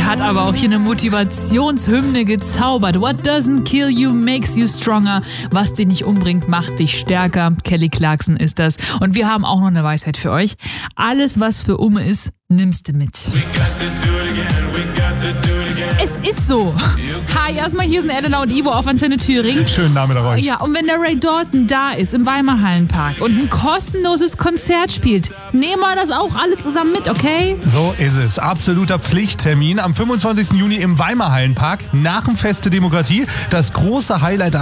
hat aber auch hier eine Motivationshymne gezaubert. What doesn't kill you makes you stronger. Was dich nicht umbringt, macht dich stärker. Kelly Clarkson ist das. Und wir haben auch noch eine Weisheit für euch. Alles, was für Umme ist, nimmst du mit. Es ist so. Hi, erstmal hier sind Elena und Ivo auf Antenne Thüringen. Schönen Nachmittag euch. Ja, und wenn der Ray Dalton da ist im Weimar Hallenpark und ein kostenloses Konzert spielt, nehmen wir das auch alle zusammen mit, okay? So ist es. Absoluter Pflichttermin am 25. Juni im Weimar Hallenpark nach dem Fest der Demokratie. Das große Highlight